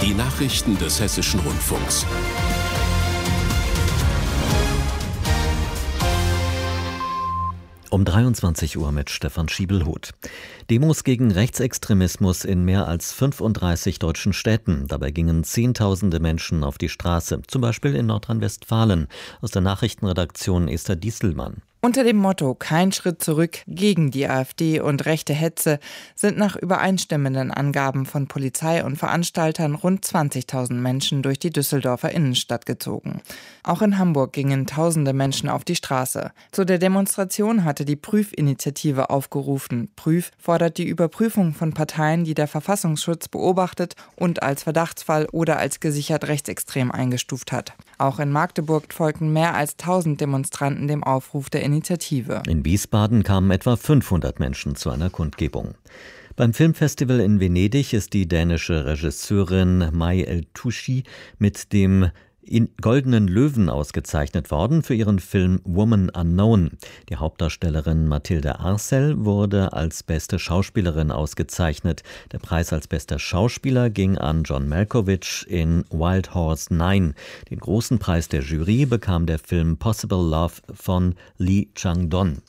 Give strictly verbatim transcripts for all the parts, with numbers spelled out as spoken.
Die Nachrichten des Hessischen Rundfunks. Um dreiundzwanzig Uhr mit Stefan Schiebelhuth. Demos gegen Rechtsextremismus in mehr als fünfunddreißig deutschen Städten. Dabei gingen Zehntausende Menschen auf die Straße, zum Beispiel in Nordrhein-Westfalen. Aus der Nachrichtenredaktion Esther Dieselmann. Unter dem Motto „Kein Schritt zurück gegen die AfD und rechte Hetze“ sind nach übereinstimmenden Angaben von Polizei und Veranstaltern rund zwanzigtausend Menschen durch die Düsseldorfer Innenstadt gezogen. Auch in Hamburg gingen tausende Menschen auf die Straße. Zu der Demonstration hatte die Prüfinitiative aufgerufen. Prüf fordert die Überprüfung von Parteien, die der Verfassungsschutz beobachtet und als Verdachtsfall oder als gesichert rechtsextrem eingestuft hat. Auch in Magdeburg folgten mehr als tausend Demonstranten dem Aufruf der Initiative. In Wiesbaden kamen etwa fünfhundert Menschen zu einer Kundgebung. Beim Filmfestival in Venedig ist die dänische Regisseurin May El-Touchi mit dem Goldenen Löwen ausgezeichnet worden für ihren Film Woman Unknown. Die Hauptdarstellerin Mathilde Arcel wurde als beste Schauspielerin ausgezeichnet. Der Preis als bester Schauspieler ging an John Malkovich in Wild Horse neun. Den großen Preis der Jury bekam der Film Possible Love von Lee Chang-dong.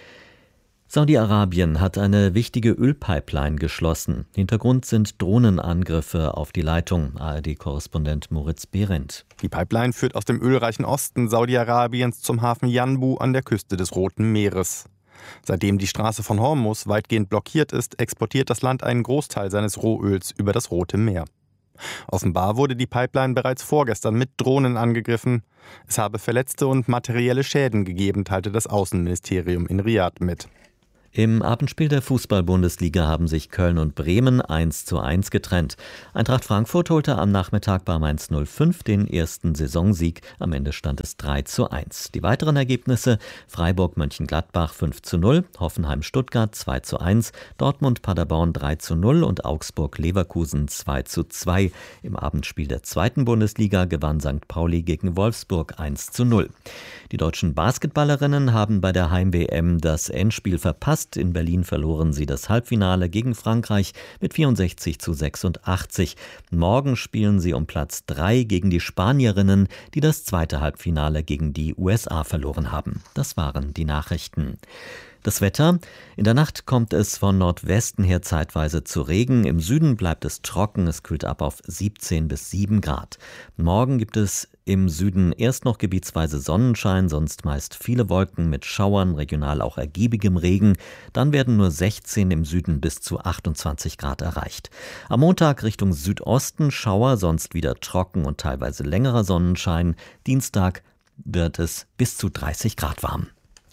Saudi-Arabien hat eine wichtige Ölpipeline geschlossen. Hintergrund sind Drohnenangriffe auf die Leitung. A R D-Korrespondent Moritz Behrendt. Die Pipeline führt aus dem ölreichen Osten Saudi-Arabiens zum Hafen Yanbu an der Küste des Roten Meeres. Seitdem die Straße von Hormuz weitgehend blockiert ist, exportiert das Land einen Großteil seines Rohöls über das Rote Meer. Offenbar wurde die Pipeline bereits vorgestern mit Drohnen angegriffen. Es habe Verletzte und materielle Schäden gegeben, teilte das Außenministerium in Riad mit. Im Abendspiel der Fußball-Bundesliga haben sich Köln und Bremen eins zu eins getrennt. Eintracht Frankfurt holte am Nachmittag bei Mainz null fünf den ersten Saisonsieg. Am Ende stand es drei zu eins. Die weiteren Ergebnisse: Freiburg-Mönchengladbach fünf zu null, Hoffenheim-Stuttgart zwei zu eins, Dortmund-Paderborn drei zu null und Augsburg-Leverkusen zwei zu zwei. Im Abendspiel der zweiten Bundesliga gewann Sankt Pauli gegen Wolfsburg eins zu null. Die deutschen Basketballerinnen haben bei der Heim-W M das Endspiel verpasst. In Berlin verloren sie das Halbfinale gegen Frankreich mit vierundsechzig zu sechsundachtzig. Morgen spielen sie um Platz drei gegen die Spanierinnen, die das zweite Halbfinale gegen die U S A verloren haben. Das waren die Nachrichten. Das Wetter: In der Nacht kommt es von Nordwesten her zeitweise zu Regen. Im Süden bleibt es trocken. Es kühlt ab auf siebzehn bis sieben Grad. Morgen gibt es im Süden erst noch gebietsweise Sonnenschein, sonst meist viele Wolken mit Schauern, regional auch ergiebigem Regen. Dann werden nur sechzehn im Süden bis zu achtundzwanzig Grad erreicht. Am Montag Richtung Südosten Schauer, sonst wieder trocken und teilweise längerer Sonnenschein. Dienstag wird es bis zu dreißig Grad warm.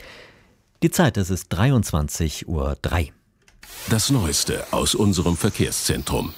Die Zeit, es ist dreiundzwanzig Uhr drei. Das Neueste aus unserem Verkehrszentrum.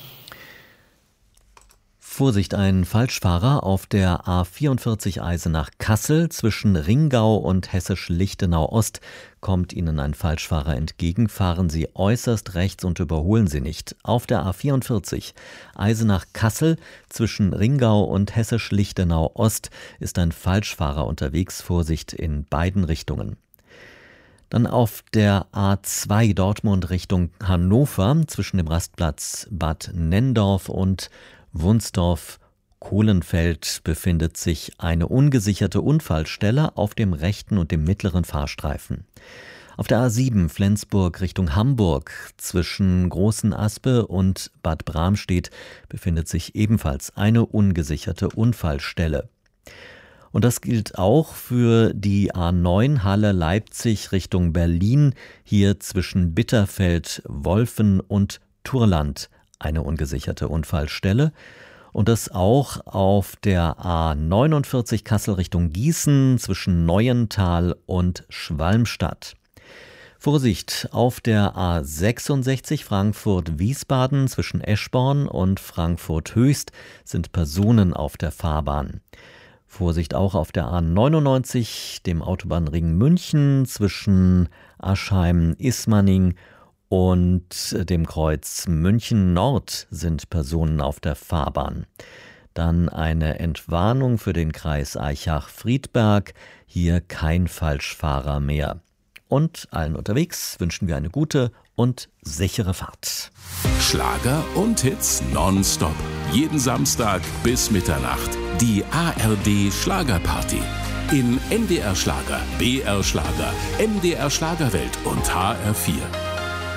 Vorsicht, ein Falschfahrer auf der A vierundvierzig Eisenach-Kassel zwischen Ringau und Hessisch-Lichtenau-Ost. Kommt Ihnen ein Falschfahrer entgegen, fahren Sie äußerst rechts und überholen Sie nicht. Auf der A vierundvierzig Eisenach-Kassel zwischen Ringau und Hessisch-Lichtenau-Ost ist ein Falschfahrer unterwegs. Vorsicht in beiden Richtungen. Dann auf der A zwei Dortmund Richtung Hannover zwischen dem Rastplatz Bad Nenndorf und Wunsdorf-Kohlenfeld befindet sich eine ungesicherte Unfallstelle auf dem rechten und dem mittleren Fahrstreifen. Auf der A sieben Flensburg Richtung Hamburg zwischen Großen Aspe und Bad Bramstedt befindet sich ebenfalls eine ungesicherte Unfallstelle. Und das gilt auch für die A neun Halle-Leipzig Richtung Berlin, hier zwischen Bitterfeld, Wolfen und Turland eine ungesicherte Unfallstelle. Und das auch auf der A neunundvierzig Kassel Richtung Gießen zwischen Neuental und Schwalmstadt. Vorsicht, auf der A sechsundsechzig Frankfurt-Wiesbaden zwischen Eschborn und Frankfurt-Höchst sind Personen auf der Fahrbahn. Vorsicht auch auf der A neunundneunzig, dem Autobahnring München zwischen Aschheim-Ismaning und dem Kreuz München Nord sind Personen auf der Fahrbahn. Dann eine Entwarnung für den Kreis Aichach-Friedberg, hier kein Falschfahrer mehr. Und allen unterwegs wünschen wir eine gute und sichere Fahrt. Schlager und Hits nonstop. Jeden Samstag bis Mitternacht. Die A R D Schlagerparty. In N D R Schlager, B R Schlager, M D R Schlagerwelt und H R vier.